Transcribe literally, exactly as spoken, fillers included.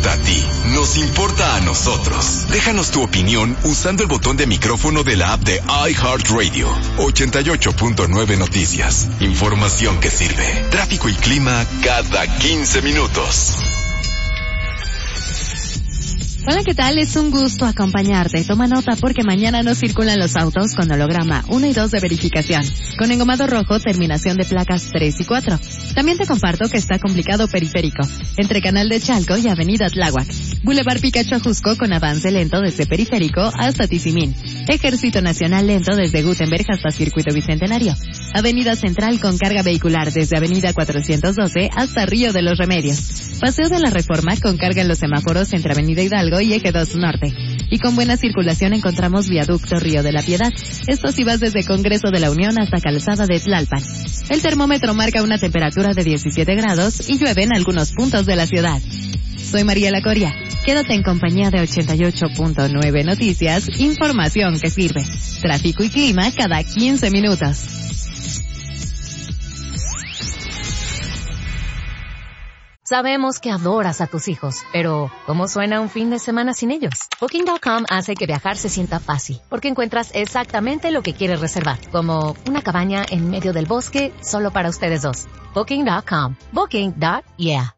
importa a ti, nos importa a nosotros. Déjanos tu opinión usando el botón de micrófono de la app de iHeartRadio. ochenta y ocho punto nueve Noticias. Información que sirve. Tráfico y clima cada quince minutos. Hola, ¿qué tal? Es un gusto acompañarte. Toma nota porque mañana no circulan los autos con holograma uno y dos de verificación, con engomado rojo, terminación de placas tres y cuatro. También te comparto que está complicado periférico, entre Canal de Chalco y Avenida Tláhuac. Boulevard Picacho Ajusco con avance lento desde Periférico hasta Tizimín. Ejército Nacional lento desde Gutenberg hasta Circuito Bicentenario. Avenida Central con carga vehicular desde Avenida cuatrocientos doce hasta Río de los Remedios. Paseo de la Reforma con carga en los semáforos entre Avenida Hidalgo y Eje dos Norte. Y con buena circulación encontramos Viaducto Río de la Piedad. Esto si vas desde Congreso de la Unión hasta Calzada de Tlalpan. El termómetro marca una temperatura de diecisiete grados y llueve en algunos puntos de la ciudad. Soy Mariela Coria. Quédate en compañía de ochenta y ocho punto nueve Noticias, información que sirve. Tráfico y clima cada quince minutos. Sabemos que adoras a tus hijos, pero ¿cómo suena un fin de semana sin ellos? Booking punto com hace que viajar se sienta fácil, porque encuentras exactamente lo que quieres reservar, como una cabaña en medio del bosque solo para ustedes dos. Booking punto com. Booking. Yeah.